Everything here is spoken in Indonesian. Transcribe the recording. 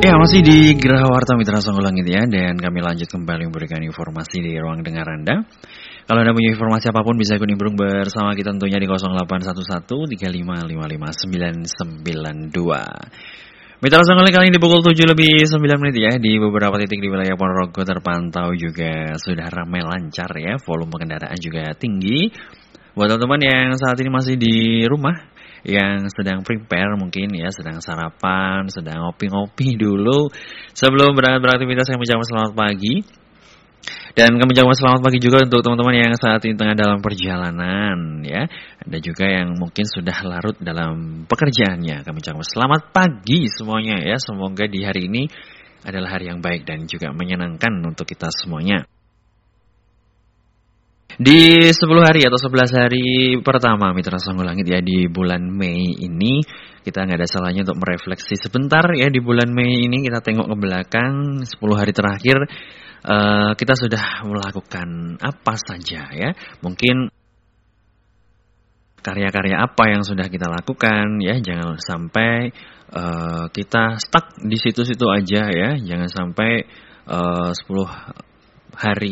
Ya, masih di Geraha Warta Mitra Songo Langit ya, dan kami lanjut kembali memberikan informasi di ruang dengar Anda. Kalau Anda punya informasi apapun bisa ikut nimbrung bersama kita tentunya di 0811-355992. Mitra Songo kali ini di pukul 7 lebih 9 menit ya, di beberapa titik di wilayah Ponorogo terpantau juga sudah ramai lancar ya, volume kendaraan juga tinggi. Buat teman-teman yang saat ini masih di rumah, yang sedang prepare mungkin ya, sedang sarapan, sedang ngopi-ngopi dulu sebelum berangkat beraktivitas, saya mengucapkan selamat pagi. Dan kami ucapkan selamat pagi juga untuk teman-teman yang saat ini tengah dalam perjalanan ya. Ada juga yang mungkin sudah larut dalam pekerjaannya. Kami ucapkan selamat pagi semuanya ya. Semoga di hari ini adalah hari yang baik dan juga menyenangkan untuk kita semuanya. Di 10 hari atau 11 hari pertama Mitra Songo Langit ya, di bulan Mei ini kita nggak ada salahnya untuk merefleksi sebentar ya. Di bulan Mei ini kita tengok ke belakang 10 hari terakhir, kita sudah melakukan apa saja ya. Mungkin karya-karya apa yang sudah kita lakukan ya. Jangan sampai kita stuck di situ-situ aja ya. Jangan sampai 10 hari